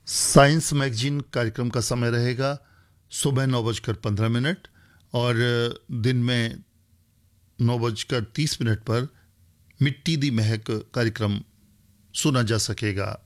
Science magazine कार्यक्रम का समय रहेगा सुबह 9:15 और दिन में 9:30 पर मिट्टी दी महक कार्यक्रम सुना जा सकेगा।